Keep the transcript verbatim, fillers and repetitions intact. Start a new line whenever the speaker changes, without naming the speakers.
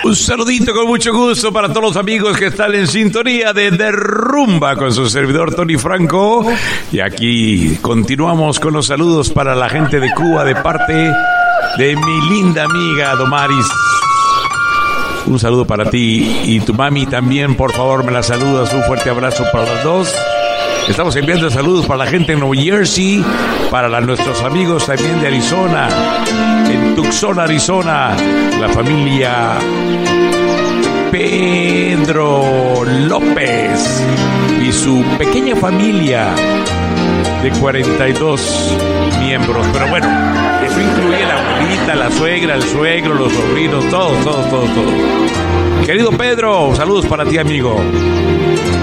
Un saludito con mucho gusto para todos los amigos que están en sintonía de Derrumba con su servidor Tony Franco. Y aquí continuamos con los saludos para la gente de Cuba de parte de mi linda amiga Domaris. Un saludo para ti y tu mami también, por favor, me la saludas. Un fuerte abrazo para las dos. Estamos enviando saludos para la gente en New Jersey, para la, nuestros amigos también de Arizona, en Tucson, Arizona, la familia Pedro López y su pequeña familia de cuarenta y dos miembros. Pero bueno, eso incluye la abuelita, la suegra, el suegro, los sobrinos, todos, todos, todos, todos. Querido Pedro, saludos para ti, amigo.